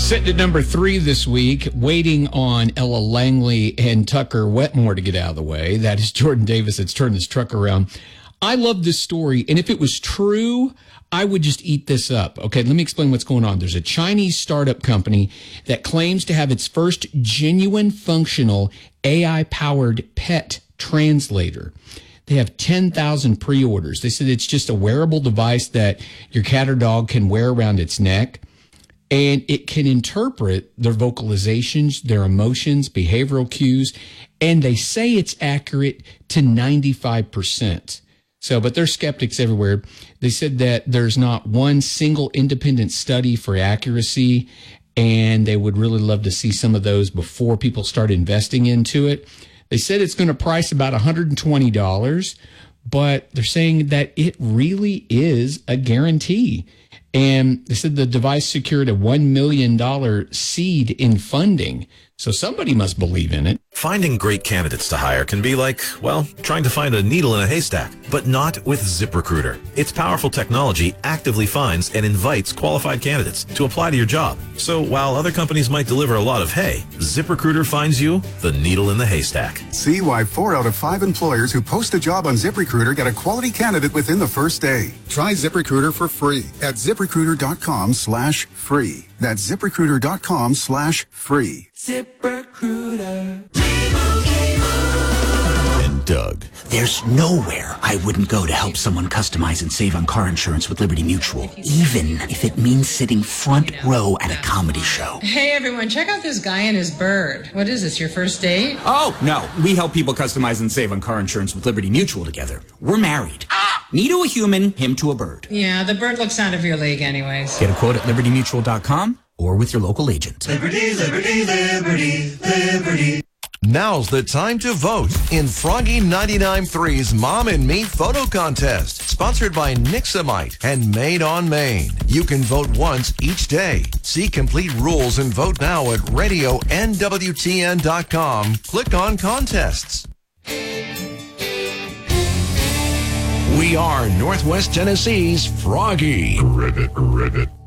Sitting at number 3 this week, waiting on Ella Langley and Tucker Wetmore to get out of the way. That is Jordan Davis that's turned this truck around. I love this story, and if it was true, I would just eat this up. Okay, let me explain what's going on. There's a Chinese startup company that claims to have its first genuine functional AI-powered pet translator. They have 10,000 pre-orders. They said it's just a wearable device that your cat or dog can wear around its neck. And it can interpret their vocalizations, their emotions, behavioral cues, and they say it's accurate to 95%. So, but there's skeptics everywhere. They said that there's not one single independent study for accuracy, and they would really love to see some of those before people start investing into it. They said it's going to price about $120, but they're saying that it really is a guarantee. And they said the device secured a $1 million seed in funding. So somebody must believe in it. Finding great candidates to hire can be like, well, trying to find a needle in a haystack, but not with ZipRecruiter. Its powerful technology actively finds and invites qualified candidates to apply to your job. So while other companies might deliver a lot of hay, ZipRecruiter finds you the needle in the haystack. See why 4 out of 5 employers who post a job on ZipRecruiter get a quality candidate within the first day. Try ZipRecruiter for free at ZipRecruiter.com/free. That's ZipRecruiter.com/free. ZipRecruiter. And Doug. There's nowhere I wouldn't go to help someone customize and save on car insurance with Liberty Mutual, even if it means sitting front row at a comedy show. Hey everyone, check out this guy and his bird. What is this, your first date? Oh, no. We help people customize and save on car insurance with Liberty Mutual together. We're married. Me to a human, him to a bird. Yeah, the bird looks out of your league anyways. Get a quote at libertymutual.com or with your local agent. Liberty, liberty, liberty, liberty. Now's the time to vote in Froggy 99.3's Mom and Me photo contest, sponsored by Nixamite and Made on Maine. You can vote once each day. See complete rules and vote now at radionwtn.com. Click on contests. We are Northwest Tennessee's Froggy. Ribbit, ribbit.